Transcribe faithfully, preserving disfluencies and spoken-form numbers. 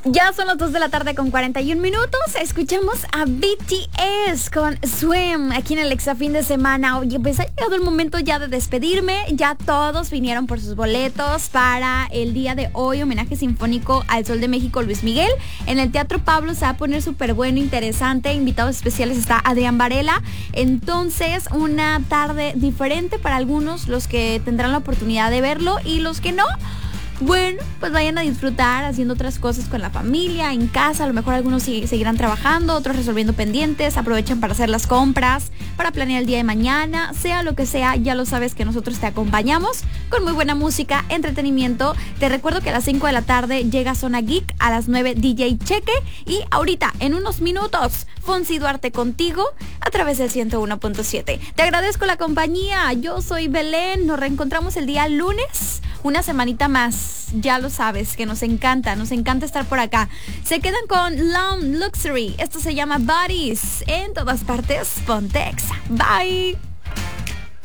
Ya son las dos de la tarde con cuarenta y un minutos. Escuchamos a B T S con Swim aquí en el Exa Fin de Semana. Oye, pues ha llegado el momento ya de despedirme. Ya todos vinieron por sus boletos para el día de hoy, homenaje sinfónico al Sol de México Luis Miguel. En el Teatro Pablo se va a poner súper bueno, interesante. Invitados especiales está Adrián Varela. Entonces, una tarde diferente para algunos, los que tendrán la oportunidad de verlo, y los que no, bueno, pues vayan a disfrutar haciendo otras cosas con la familia, en casa. A lo mejor algunos seguirán trabajando, otros resolviendo pendientes, aprovechan para hacer las compras, para planear el día de mañana, sea lo que sea. Ya lo sabes que nosotros te acompañamos con muy buena música, entretenimiento. Te recuerdo que a las cinco de la tarde llega Zona Geek, a las nueve D J Cheque, y ahorita, en unos minutos, Fonsi Duarte contigo a través del ciento uno punto siete. Te agradezco la compañía, yo soy Belén, nos reencontramos el día lunes, una semanita más. Ya lo sabes que nos encanta, nos encanta estar por acá. Se quedan con Long Luxury, esto se llama Bodies. En todas partes, Ponte Exa. Bye.